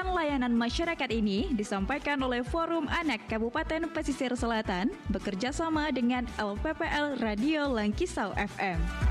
Pesan layanan masyarakat ini disampaikan oleh Forum Anak Kabupaten Pesisir Selatan bekerja sama dengan LPPL Radio Langkisau FM.